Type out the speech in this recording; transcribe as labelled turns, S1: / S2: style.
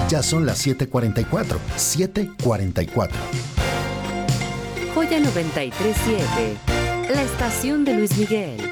S1: Ya son las 7:44. 7:44.
S2: Joya 93.7, la estación de Luis Miguel.